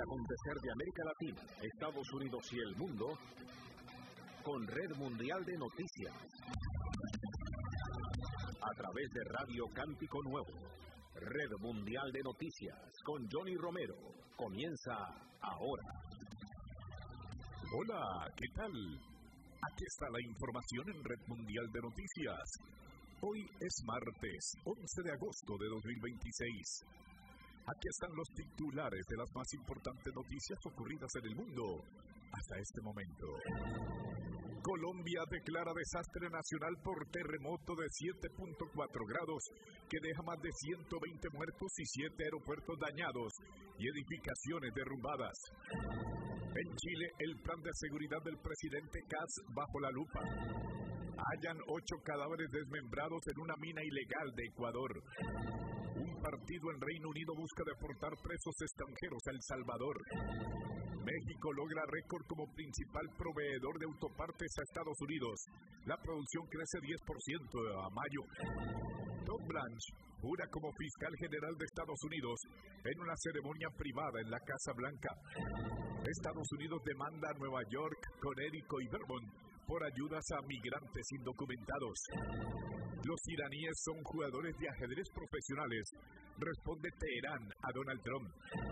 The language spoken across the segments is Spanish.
acontecer de América Latina, Estados Unidos y el mundo con Red Mundial de Noticias. A través de Radio Cántico Nuevo, Red Mundial de Noticias con Johnny Romero. Comienza ahora. Hola, ¿qué tal? Aquí está la información en Red Mundial de Noticias. Hoy es martes, 11 de agosto de 2026. Aquí están los titulares de las más importantes noticias ocurridas en el mundo hasta este momento. Colombia declara desastre nacional por terremoto de 7.4 grados que deja más de 120 muertos y 7 aeropuertos dañados y edificaciones derrumbadas. En Chile, el plan de seguridad del presidente Kast bajo la lupa. Hallan 8 cadáveres desmembrados en una mina ilegal de Ecuador. Un partido en Reino Unido busca deportar presos extranjeros a El Salvador. México logra récord como principal proveedor de autopartes a Estados Unidos. La producción crece 10% a mayo. Tom Blanche jura como fiscal general de Estados Unidos en una ceremonia privada en la Casa Blanca. Estados Unidos demanda a Nueva York, Connecticut y Vermont por ayudas a migrantes indocumentados. Los iraníes son jugadores de ajedrez profesionales, responde Teherán a Donald Trump.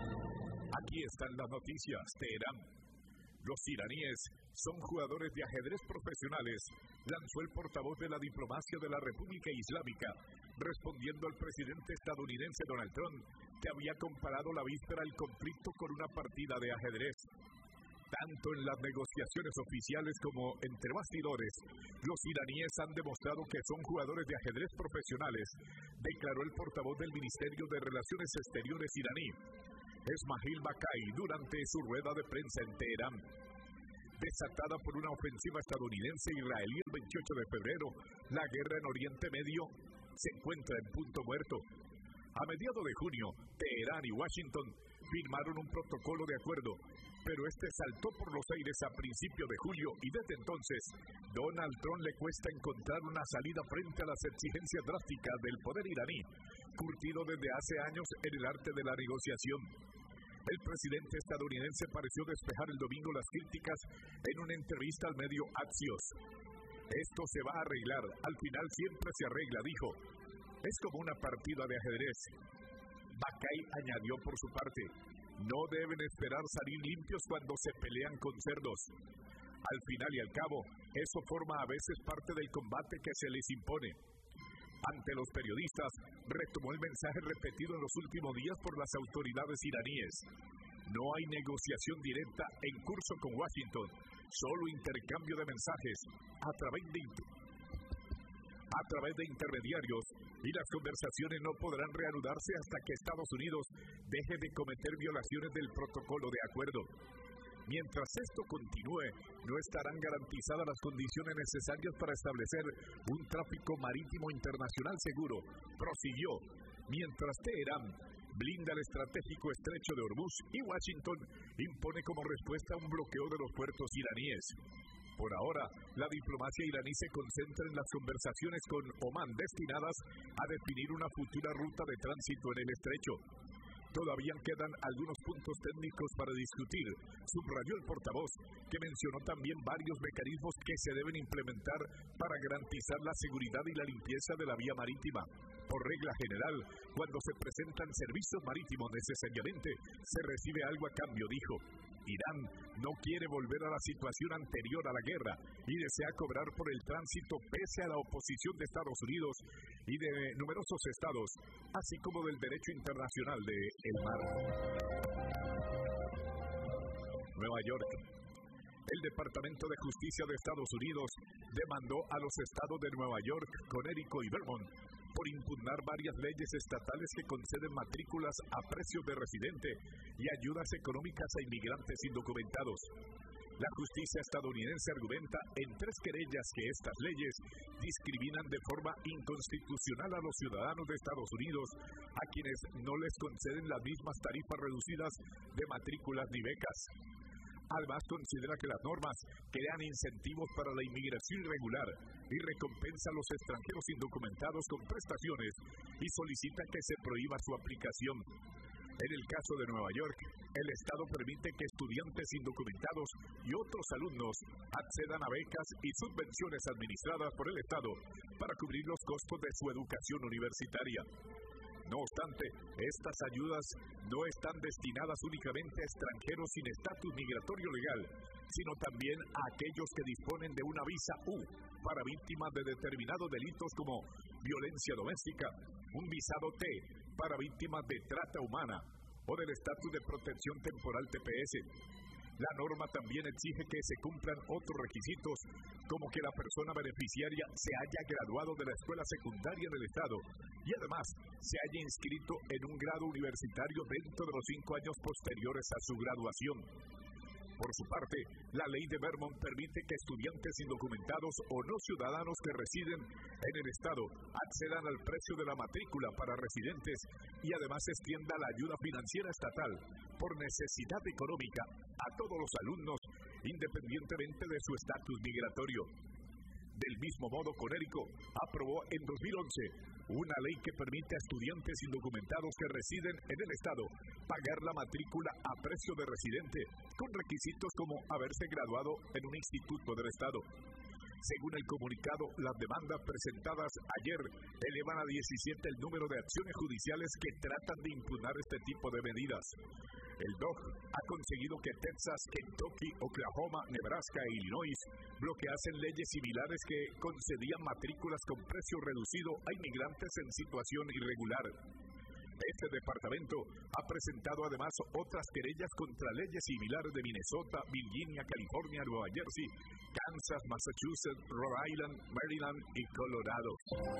Aquí están las noticias, Teherán. Los iraníes son jugadores de ajedrez profesionales, lanzó el portavoz de la diplomacia de la República Islámica, respondiendo al presidente estadounidense Donald Trump, que había comparado la víspera del conflicto con una partida de ajedrez. Tanto en las negociaciones oficiales como entre bastidores, los iraníes han demostrado que son jugadores de ajedrez profesionales, declaró el portavoz del Ministerio de Relaciones Exteriores iraní, Esmail Bakai, durante su rueda de prensa en Teherán. Desatada por una ofensiva estadounidense-israelí el 28 de febrero, la guerra en Oriente Medio se encuentra en punto muerto. A mediados de junio, Teherán y Washington firmaron un protocolo de acuerdo, pero este saltó por los aires a principios de julio y desde entonces, Donald Trump le cuesta encontrar una salida frente a las exigencias drásticas del poder iraní, curtido desde hace años en el arte de la negociación. El presidente estadounidense pareció despejar el domingo las críticas en una entrevista al medio Axios. Esto se va a arreglar, al final siempre se arregla, dijo. Es como una partida de ajedrez. Bakai añadió por su parte, no deben esperar salir limpios cuando se pelean con cerdos. Al final y al cabo, eso forma a veces parte del combate que se les impone. Ante los periodistas, retomó el mensaje repetido en los últimos días por las autoridades iraníes. No hay negociación directa en curso con Washington, solo intercambio de mensajes a través de intermediarios, y las conversaciones no podrán reanudarse hasta que Estados Unidos deje de cometer violaciones del protocolo de acuerdo. Mientras esto continúe, no estarán garantizadas las condiciones necesarias para establecer un tráfico marítimo internacional seguro, prosiguió, mientras Teherán blinda el estratégico estrecho de Hormuz y Washington impone como respuesta un bloqueo de los puertos iraníes. Por ahora, la diplomacia iraní se concentra en las conversaciones con Omán destinadas a definir una futura ruta de tránsito en el estrecho. Todavía quedan algunos puntos técnicos para discutir, subrayó el portavoz, que mencionó también varios mecanismos que se deben implementar para garantizar la seguridad y la limpieza de la vía marítima. Por regla general, cuando se presentan servicios marítimos necesariamente, se recibe algo a cambio, dijo. Irán no quiere volver a la situación anterior a la guerra y desea cobrar por el tránsito pese a la oposición de Estados Unidos y de numerosos estados, así como del derecho internacional del mar. Nueva York. El Departamento de Justicia de Estados Unidos demandó a los estados de Nueva York, Connecticut y Vermont por impugnar varias leyes estatales que conceden matrículas a precios de residente y ayudas económicas a inmigrantes indocumentados. La justicia estadounidense argumenta en 3 querellas que estas leyes discriminan de forma inconstitucional a los ciudadanos de Estados Unidos, a quienes no les conceden las mismas tarifas reducidas de matrículas ni becas. Además, considera que las normas crean incentivos para la inmigración irregular y recompensa a los extranjeros indocumentados con prestaciones y solicita que se prohíba su aplicación. En el caso de Nueva York, el Estado permite que estudiantes indocumentados y otros alumnos accedan a becas y subvenciones administradas por el Estado para cubrir los costos de su educación universitaria. No obstante, estas ayudas no están destinadas únicamente a extranjeros sin estatus migratorio legal, sino también a aquellos que disponen de una visa U para víctimas de determinados delitos como violencia doméstica, un visado T para víctimas de trata humana o del estatus de protección temporal TPS. La norma también exige que se cumplan otros requisitos, como que la persona beneficiaria se haya graduado de la escuela secundaria del Estado y además se haya inscrito en un grado universitario dentro de los 5 años posteriores a su graduación. Por su parte, la ley de Vermont permite que estudiantes indocumentados o no ciudadanos que residen en el Estado accedan al precio de la matrícula para residentes y además extienda la ayuda financiera estatal por necesidad económica a todos los alumnos, independientemente de su estatus migratorio. Del mismo modo, Connecticut aprobó en 2011 una ley que permite a estudiantes indocumentados que residen en el Estado pagar la matrícula a precio de residente, con requisitos como haberse graduado en un instituto del Estado. Según el comunicado, las demandas presentadas ayer elevan a 17 el número de acciones judiciales que tratan de impugnar este tipo de medidas. El DOJ ha conseguido que Texas, Kentucky, Oklahoma, Nebraska e Illinois bloqueasen leyes similares que concedían matrículas con precio reducido a inmigrantes en situación irregular. Este departamento ha presentado además otras querellas contra leyes similares de Minnesota, Virginia, California, Nueva Jersey, Kansas, Massachusetts, Rhode Island, Maryland y Colorado.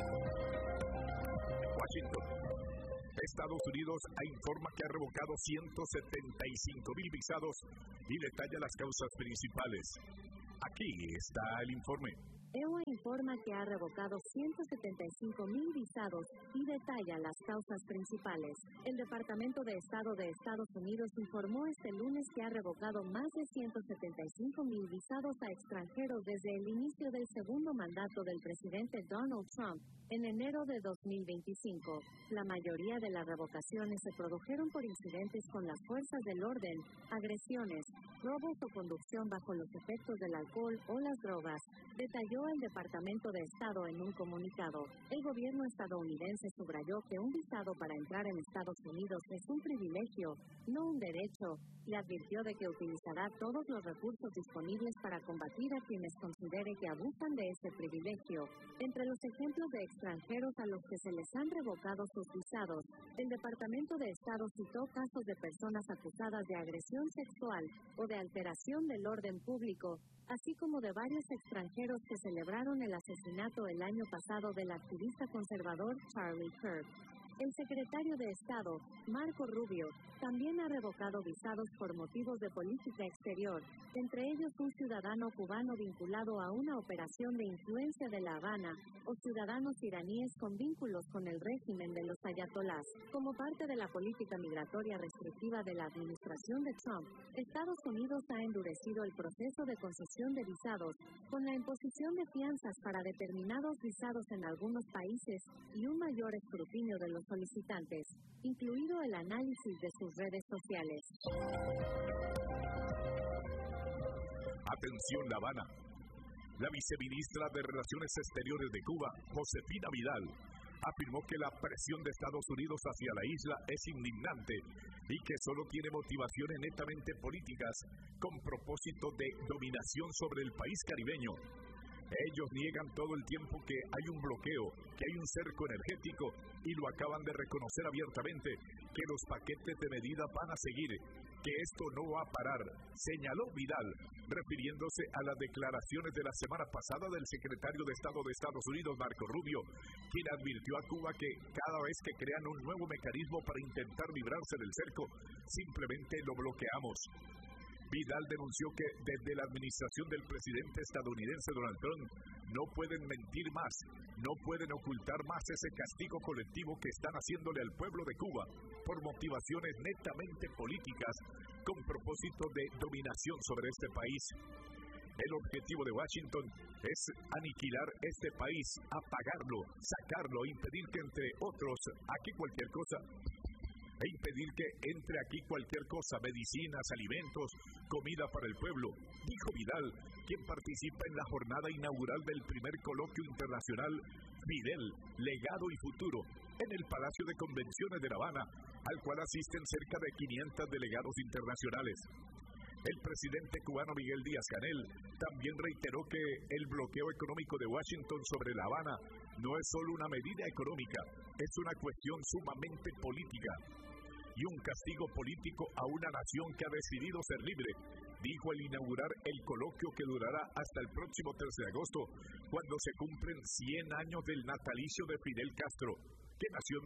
Washington. Estados Unidos informa que ha revocado 175,000 visados y detalla las causas principales. Aquí está el informe. EUA informa que ha revocado 175,000 visados y detalla las causas principales. El Departamento de Estado de Estados Unidos informó este lunes que ha revocado más de 175,000 visados a extranjeros desde el inicio del segundo mandato del presidente Donald Trump en enero de 2025. La mayoría de las revocaciones se produjeron por incidentes con las fuerzas del orden, agresiones, robos o conducción bajo los efectos del alcohol o las drogas, detalló el Departamento de Estado en un comunicado. El gobierno estadounidense subrayó que un visado para entrar en Estados Unidos es un privilegio, no un derecho, y advirtió de que utilizará todos los recursos disponibles para combatir a quienes considere que abusan de ese privilegio. Entre los ejemplos de extranjeros a los que se les han revocado sus visados, el Departamento de Estado citó casos de personas acusadas de agresión sexual o de alteración del orden público, así como de varios extranjeros que celebraron el asesinato el año pasado del activista conservador Charlie Kirk. El secretario de Estado, Marco Rubio, también ha revocado visados por motivos de política exterior, entre ellos un ciudadano cubano vinculado a una operación de influencia de La Habana o ciudadanos iraníes con vínculos con el régimen de los ayatolás. Como parte de la política migratoria restrictiva de la administración de Trump, Estados Unidos ha endurecido el proceso de concesión de visados con la imposición de fianzas para determinados visados en algunos países y un mayor escrutinio de los solicitantes, incluido el análisis de sus redes sociales. Atención, La Habana. La viceministra de Relaciones Exteriores de Cuba, Josefina Vidal, afirmó que la presión de Estados Unidos hacia la isla es indignante y que solo tiene motivaciones netamente políticas con propósito de dominación sobre el país caribeño. Ellos niegan todo el tiempo que hay un bloqueo, que hay un cerco energético y lo acaban de reconocer abiertamente, que los paquetes de medidas van a seguir, que esto no va a parar, señaló Vidal, refiriéndose a las declaraciones de la semana pasada del secretario de Estado de Estados Unidos, Marco Rubio, quien advirtió a Cuba que cada vez que crean un nuevo mecanismo para intentar librarse del cerco, simplemente lo bloqueamos. Vidal denunció que desde la administración del presidente estadounidense Donald Trump no pueden mentir más, no pueden ocultar más ese castigo colectivo que están haciéndole al pueblo de Cuba por motivaciones netamente políticas con propósito de dominación sobre este país. El objetivo de Washington es aniquilar este país, apagarlo, sacarlo, impedir que, entre otros, aquí cualquier cosa, e impedir que entre aquí cualquier cosa, medicinas, alimentos, comida para el pueblo, dijo Vidal, quien participa en la jornada inaugural del primer coloquio internacional Fidel, Legado y Futuro, en el Palacio de Convenciones de La Habana, al cual asisten cerca de 500 delegados internacionales. El presidente cubano Miguel Díaz-Canel también reiteró que el bloqueo económico de Washington sobre La Habana no es solo una medida económica, es una cuestión sumamente política y un castigo político a una nación que ha decidido ser libre, dijo al inaugurar el coloquio que durará hasta el próximo 13 de agosto, cuando se cumplen 100 años del natalicio de Fidel Castro, que nació en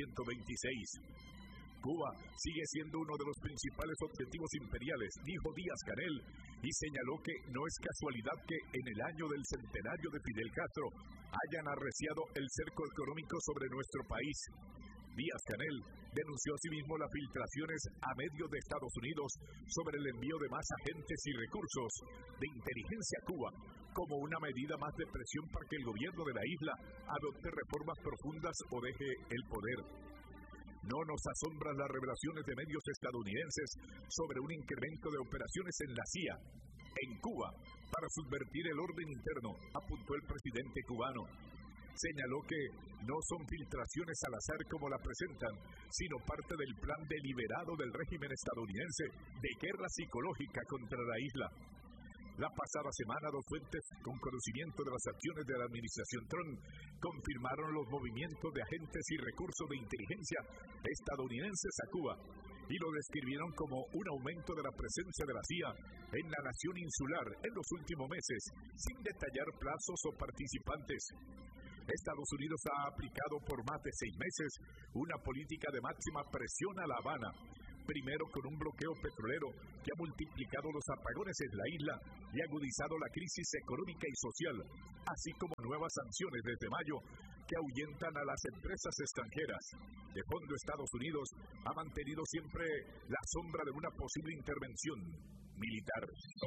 1926. Cuba sigue siendo uno de los principales objetivos imperiales, dijo Díaz-Canel, y señaló que no es casualidad que en el año del centenario de Fidel Castro hayan arreciado el cerco económico sobre nuestro país. Díaz-Canel denunció asimismo las filtraciones a medios de Estados Unidos sobre el envío de más agentes y recursos de inteligencia a Cuba como una medida más de presión para que el gobierno de la isla adopte reformas profundas o deje el poder. No nos asombran las revelaciones de medios estadounidenses sobre un incremento de operaciones en la CIA, en Cuba, para subvertir el orden interno, apuntó el presidente cubano. Señaló que no son filtraciones al azar como la presentan, sino parte del plan deliberado del régimen estadounidense de guerra psicológica contra la isla. La pasada semana, dos fuentes con conocimiento de las acciones de la administración Trump confirmaron los movimientos de agentes y recursos de inteligencia estadounidenses a Cuba y lo describieron como un aumento de la presencia de la CIA en la nación insular en los últimos meses, sin detallar plazos o participantes. Estados Unidos ha aplicado por más de 6 meses una política de máxima presión a La Habana, primero con un bloqueo petrolero que ha multiplicado los apagones en la isla y agudizado la crisis económica y social, así como nuevas sanciones desde mayo que ahuyentan a las empresas extranjeras. De fondo, Estados Unidos ha mantenido siempre la sombra de una posible intervención militar.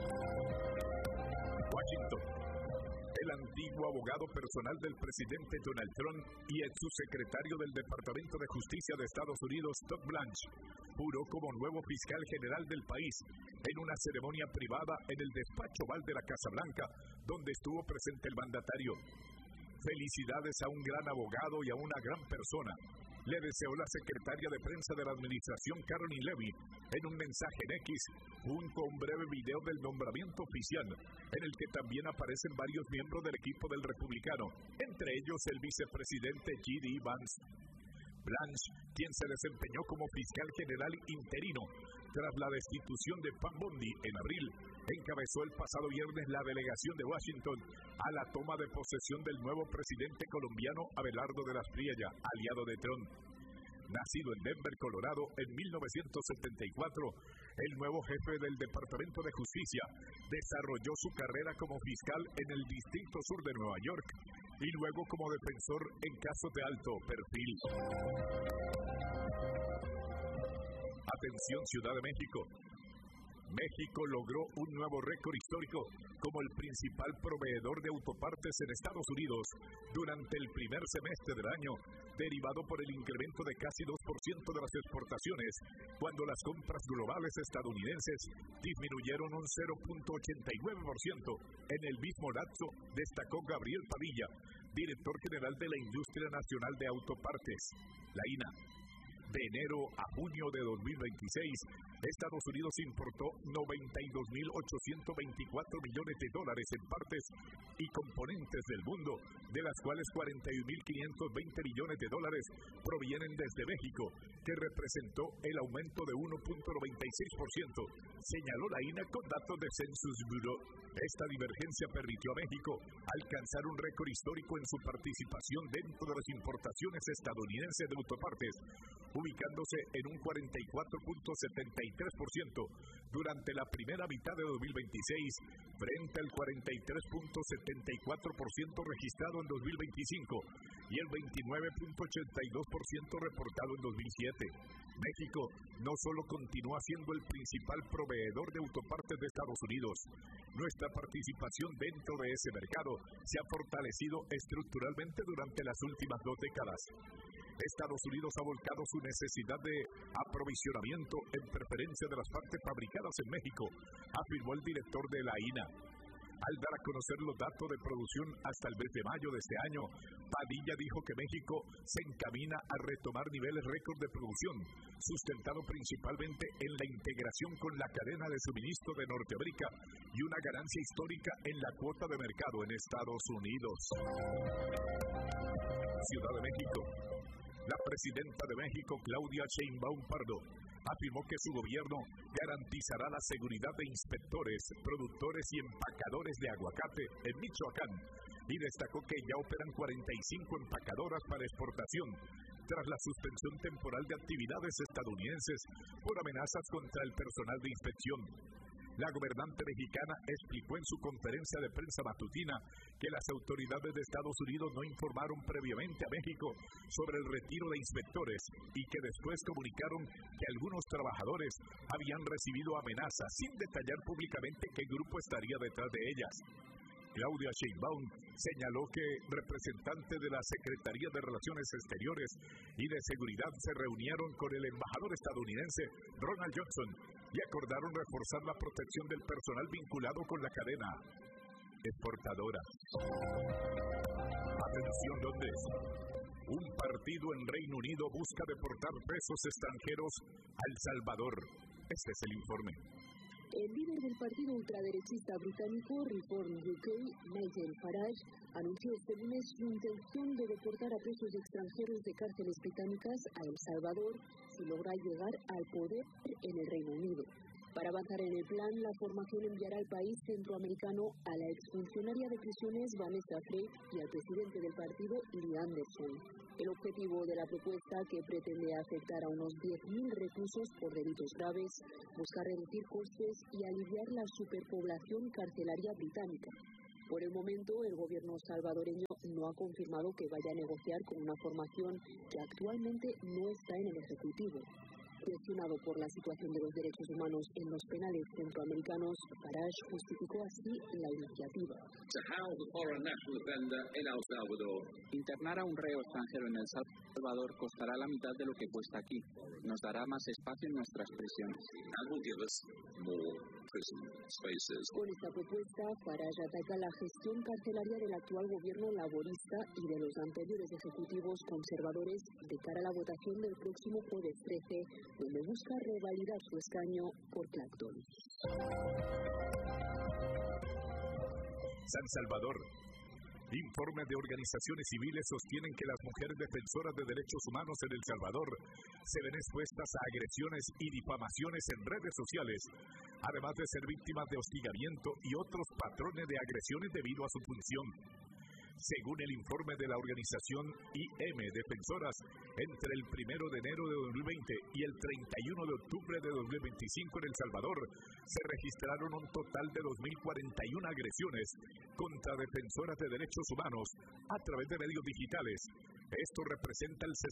Washington. El antiguo abogado personal del presidente Donald Trump y ex subsecretario del Departamento de Justicia de Estados Unidos, Todd Blanche, juró como nuevo fiscal general del país en una ceremonia privada en el despacho oval de la Casa Blanca, donde estuvo presente el mandatario. Felicidades a un gran abogado y a una gran persona, le deseó la secretaria de prensa de la administración, Caroline Levy, en un mensaje en X, junto a un breve video del nombramiento oficial, en el que también aparecen varios miembros del equipo del republicano, entre ellos el vicepresidente J.D. Vance. Blanche, quien se desempeñó como fiscal general interino tras la destitución de Pam Bondi en abril, encabezó el pasado viernes la delegación de Washington a la toma de posesión del nuevo presidente colombiano Abelardo de las Priella, aliado de Trump. Nacido en Denver, Colorado, en 1974, el nuevo jefe del Departamento de Justicia desarrolló su carrera como fiscal en el Distrito Sur de Nueva York y luego como defensor en casos de alto perfil. Atención, Ciudad de México. México logró un nuevo récord histórico como el principal proveedor de autopartes en Estados Unidos durante el primer semestre del año, derivado por el incremento de casi 2% de las exportaciones, cuando las compras globales estadounidenses disminuyeron un 0.89%. En el mismo lapso, destacó Gabriel Padilla, director general de la Industria Nacional de Autopartes, la INA. De enero a junio de 2026, Estados Unidos importó $92.824 millones en partes y componentes del mundo, de las cuales $41.520 millones provienen desde México, que representó el aumento de 1.96%, señaló la INA con datos de Census Bureau. Esta divergencia permitió a México alcanzar un récord histórico en su participación dentro de las importaciones estadounidenses de autopartes, ubicándose en un 44.73% durante la primera mitad de 2026, frente al 43.74% registrado en 2025 y el 29.82% reportado en 2007. México no solo continúa siendo el principal proveedor de autopartes de Estados Unidos, nuestra participación dentro de ese mercado se ha fortalecido estructuralmente durante las últimas 2 décadas. Estados Unidos ha volcado su necesidad de aprovisionamiento en preferencia de las partes fabricadas en México, afirmó el director de la INA. Al dar a conocer los datos de producción hasta el mes de mayo de este año, Padilla dijo que México se encamina a retomar niveles récord de producción, sustentado principalmente en la integración con la cadena de suministro de Norteamérica y una ganancia histórica en la cuota de mercado en Estados Unidos. Ciudad de México. La presidenta de México, Claudia Sheinbaum Pardo, afirmó que su gobierno garantizará la seguridad de inspectores, productores y empacadores de aguacate en Michoacán y destacó que ya operan 45 empacadoras para exportación tras la suspensión temporal de actividades estadounidenses por amenazas contra el personal de inspección. La gobernante mexicana explicó en su conferencia de prensa matutina que las autoridades de Estados Unidos no informaron previamente a México sobre el retiro de inspectores y que después comunicaron que algunos trabajadores habían recibido amenazas sin detallar públicamente qué grupo estaría detrás de ellas. Claudia Sheinbaum señaló que representantes de la Secretaría de Relaciones Exteriores y de Seguridad se reunieron con el embajador estadounidense Ronald Johnson y acordaron reforzar la protección del personal vinculado con la cadena exportadora. Atención, Londres. Un partido en Reino Unido busca deportar presos extranjeros a El Salvador. Este es el informe. El líder del partido ultraderechista británico Reform UK, Nigel Farage, anunció este lunes su intención de deportar a presos extranjeros de cárceles británicas a El Salvador si logra llegar al poder en el Reino Unido. Para avanzar en el plan, la formación enviará al país centroamericano a la exfuncionaria de prisiones Vanessa Frey y al presidente del partido, Lee Anderson. El objetivo de la propuesta, que pretende afectar a unos 10.000 reclusos por delitos graves, busca reducir costes y aliviar la superpoblación carcelaria británica. Por el momento, el gobierno salvadoreño no ha confirmado que vaya a negociar con una formación que actualmente no está en el Ejecutivo. Cuestionado por la situación de los derechos humanos en los penales centroamericanos, Farage justificó así la iniciativa. Internar a un reo extranjero en El Salvador costará la mitad de lo que cuesta aquí. Nos dará más espacio en nuestras prisiones. Con esta propuesta, Farage ataca la gestión carcelaria del actual gobierno laborista y de los anteriores ejecutivos conservadores de cara a la votación del próximo jueves 13, donde busca revalidar su escaño por Clapton. San Salvador. Informes de organizaciones civiles sostienen que las mujeres defensoras de derechos humanos en El Salvador se ven expuestas a agresiones y difamaciones en redes sociales, además de ser víctimas de hostigamiento y otros patrones de agresiones debido a su función. Según el informe de la organización IM Defensoras, entre el 1 de enero de 2020 y el 31 de octubre de 2025 en El Salvador, se registraron un total de 2.041 agresiones contra defensoras de derechos humanos a través de medios digitales. Esto representa el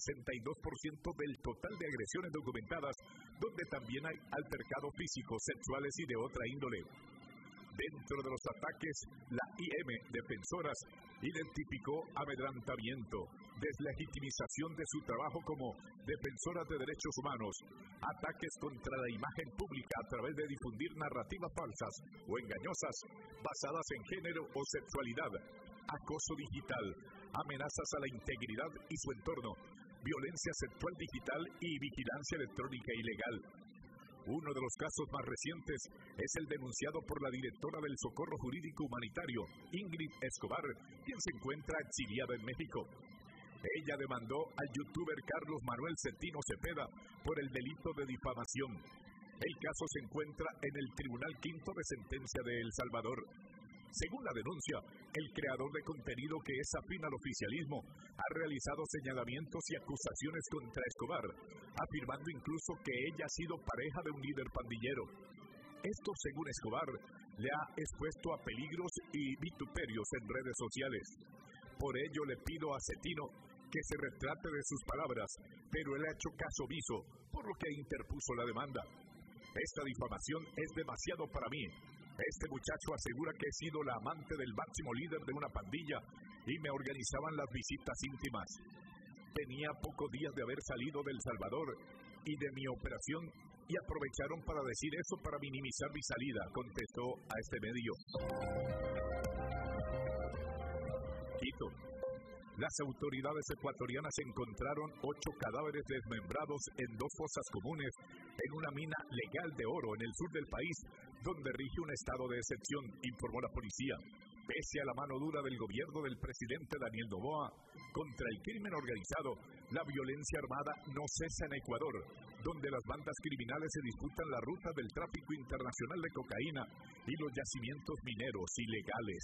62% del total de agresiones documentadas, donde también hay altercados físicos, sexuales y de otra índole. Dentro de los ataques, la IM Defensoras identificó amedrentamiento, deslegitimización de su trabajo como defensoras de derechos humanos, ataques contra la imagen pública a través de difundir narrativas falsas o engañosas basadas en género o sexualidad, acoso digital, amenazas a la integridad y su entorno, violencia sexual digital y vigilancia electrónica ilegal. Uno de los casos más recientes es el denunciado por la directora del Socorro Jurídico Humanitario, Ingrid Escobar, quien se encuentra exiliada en México. Ella demandó al youtuber Carlos Manuel Cetino Cepeda por el delito de difamación. El caso se encuentra en el Tribunal Quinto de Sentencia de El Salvador. Según la denuncia, el creador de contenido, que es afín al oficialismo, ha realizado señalamientos y acusaciones contra Escobar, afirmando incluso que ella ha sido pareja de un líder pandillero. Esto, según Escobar, le ha expuesto a peligros y vituperios en redes sociales. Por ello le pido a Cetino que se retrate de sus palabras, pero él ha hecho caso omiso, por lo que interpuso la demanda. Esta difamación es demasiado para mí. Este muchacho asegura que he sido la amante del máximo líder de una pandilla y me organizaban las visitas íntimas. Tenía pocos días de haber salido de El Salvador y de mi operación y aprovecharon para decir eso para minimizar mi salida, contestó a este medio. Quito. Las autoridades ecuatorianas encontraron 8 cadáveres desmembrados en 2 fosas comunes en una mina legal de oro en el sur del país, donde rige un estado de excepción, informó la policía. Pese a la mano dura del gobierno del presidente Daniel Noboa contra el crimen organizado, la violencia armada no cesa en Ecuador, donde las bandas criminales se disputan la ruta del tráfico internacional de cocaína y los yacimientos mineros ilegales.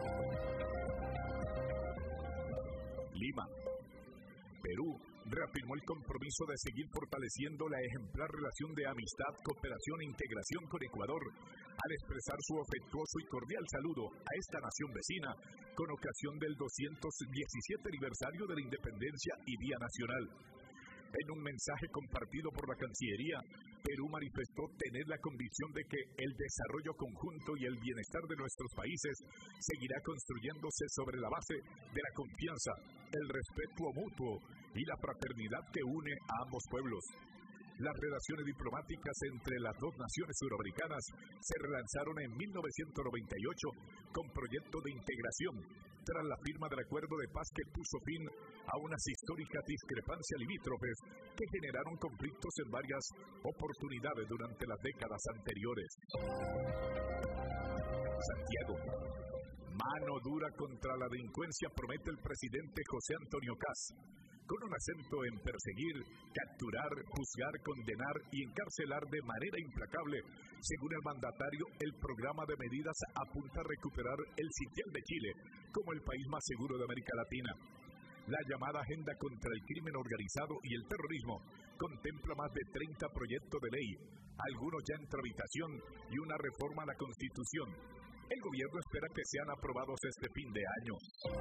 Lima. Perú reafirmó el compromiso de seguir fortaleciendo la ejemplar relación de amistad, cooperación e integración con Ecuador, al expresar su afectuoso y cordial saludo a esta nación vecina con ocasión del 217 aniversario de la independencia y Día Nacional. En un mensaje compartido por la Cancillería, Perú manifestó tener la convicción de que el desarrollo conjunto y el bienestar de nuestros países seguirá construyéndose sobre la base de la confianza, el respeto mutuo y la fraternidad que une a ambos pueblos. Las relaciones diplomáticas entre las dos naciones suramericanas se relanzaron en 1998 con proyecto de integración, tras la firma del acuerdo de paz que puso fin a unas históricas discrepancias limítrofes que generaron conflictos en varias oportunidades durante las décadas anteriores. Santiago. Mano dura contra la delincuencia promete el presidente José Antonio Kast, con un acento en perseguir, capturar, juzgar, condenar y encarcelar de manera implacable. Según el mandatario, el programa de medidas apunta a recuperar el sitial de Chile como el país más seguro de América Latina. La llamada Agenda contra el Crimen Organizado y el Terrorismo contempla más de 30 proyectos de ley, algunos ya en tramitación y una reforma a la Constitución. El gobierno espera que sean aprobados este fin de año.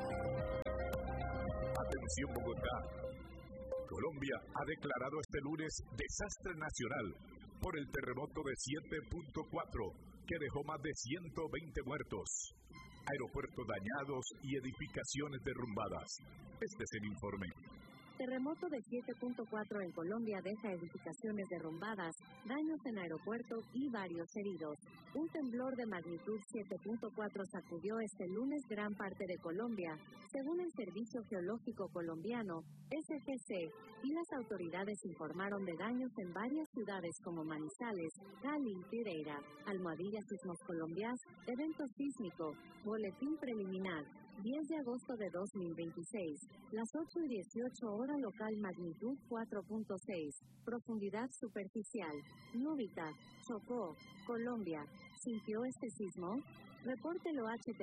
Atención Bogotá. Colombia ha declarado este lunes desastre nacional por el terremoto de 7.4 que dejó más de 120 muertos, aeropuertos dañados y edificaciones derrumbadas. Este es el informe. Terremoto de 7.4 en Colombia deja edificaciones derrumbadas, daños en aeropuerto y varios heridos. Un temblor de magnitud 7.4 sacudió este lunes gran parte de Colombia, según el Servicio Geológico Colombiano, SGC, y las autoridades informaron de daños en varias ciudades como Manizales, Cali, Pereira. Almohadilla Sismos Colombias, evento sísmico, boletín preliminar. 10 de agosto de 2026, las 8:18 hora local magnitud 4.6, profundidad superficial, Núbita, Chocó, Colombia. ¿Sintió este sismo? Repórtelo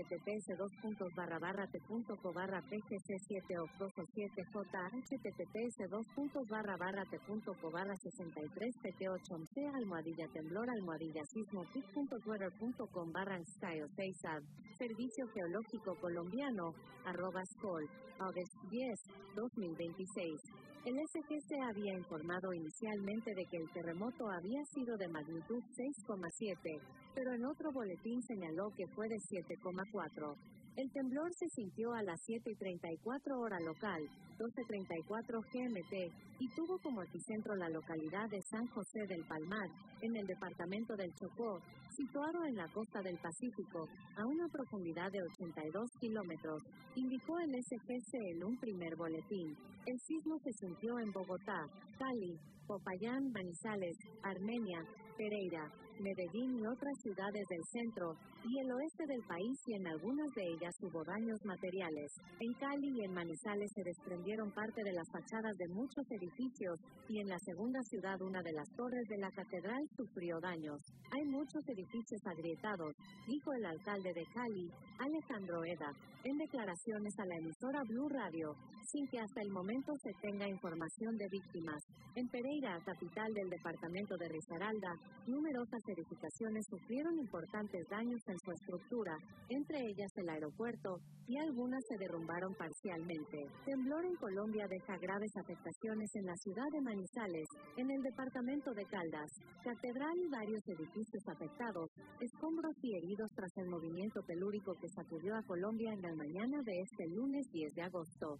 https://t.co/pgc78227j https://t.co/temblor_sismo.twitter.com/sky6ad Servicio Geológico Colombiano @scol August 10, 2026. El SGC había informado inicialmente de que el terremoto había sido de magnitud 6,7, pero en otro boletín señaló que fue de 7,4. El temblor se sintió a las 7:34 hora local, 12:34 GMT, y tuvo como epicentro la localidad de San José del Palmar, en el departamento del Chocó, situado en la costa del Pacífico, a una profundidad de 82 kilómetros, indicó el SGC en un primer boletín. El sismo se sintió en Bogotá, Cali, Popayán, Manizales, Armenia, Pereira, Medellín y otras ciudades del centro y el oeste del país, y en algunas de ellas hubo daños materiales. En Cali y en Manizales se desprendieron parte de las fachadas de muchos edificios, y en la segunda ciudad una de las torres de la catedral sufrió daños. Hay muchos edificios agrietados, dijo el alcalde de Cali, Alejandro Eda, en declaraciones a la emisora Blue Radio, sin que hasta el momento se tenga información de víctimas. En Pereira, capital del departamento de Risaralda, numerosas edificaciones sufrieron importantes daños en su estructura, entre ellas el aeropuerto, y algunas se derrumbaron parcialmente. Temblor en Colombia deja graves afectaciones en la ciudad de Manizales, en el departamento de Caldas, Catedral y varios edificios afectados, escombros y heridos tras el movimiento telúrico que sacudió a Colombia en la mañana de este lunes 10 de agosto.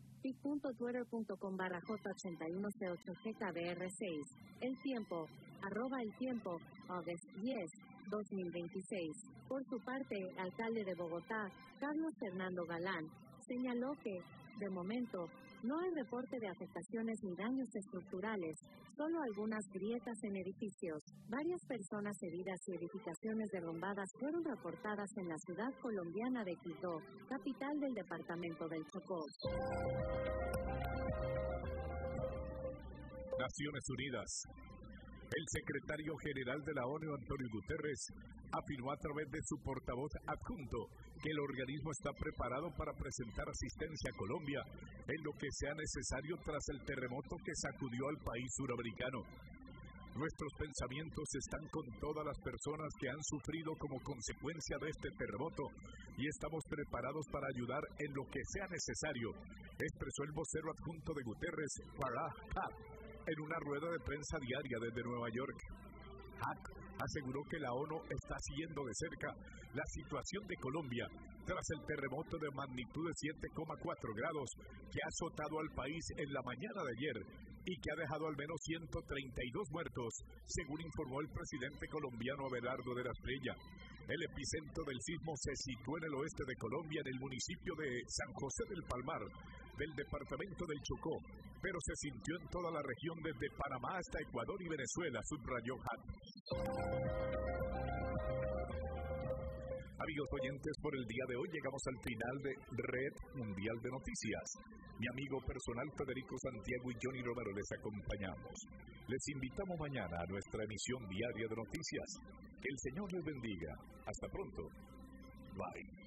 pic.twitter.com/J81C8GKBR6. El tiempo, @el tiempo, August 10, 2026. Por su parte, el alcalde de Bogotá, Carlos Fernando Galán, señaló que, de momento, no hay reporte de afectaciones ni daños estructurales, solo algunas grietas en edificios. Varias personas heridas y edificaciones derrumbadas fueron reportadas en la ciudad colombiana de Quito, capital del departamento del Chocó. Naciones Unidas. El secretario general de la ONU, Antonio Guterres, afirmó a través de su portavoz adjunto que el organismo está preparado para presentar asistencia a Colombia en lo que sea necesario tras el terremoto que sacudió al país suramericano. Nuestros pensamientos están con todas las personas que han sufrido como consecuencia de este terremoto y estamos preparados para ayudar en lo que sea necesario, expresó el vocero adjunto de Guterres, Farah Haq, en una rueda de prensa diaria desde Nueva York. Haq aseguró que la ONU está siguiendo de cerca la situación de Colombia tras el terremoto de magnitud de 7,4 grados que ha azotado al país en la mañana de ayer y que ha dejado al menos 132 muertos, según informó el presidente colombiano Abelardo de la Espriella. El epicentro del sismo se situó en el oeste de Colombia, en el municipio de San José del Palmar, del departamento del Chocó, pero se sintió en toda la región desde Panamá hasta Ecuador y Venezuela, subrayó Haq. Amigos oyentes, por el día de hoy llegamos al final de Red Mundial de Noticias. Mi amigo personal Federico Santiago y Johnny Romero les acompañamos. Les invitamos mañana a nuestra emisión diaria de noticias. Que el Señor les bendiga. Hasta pronto. Bye.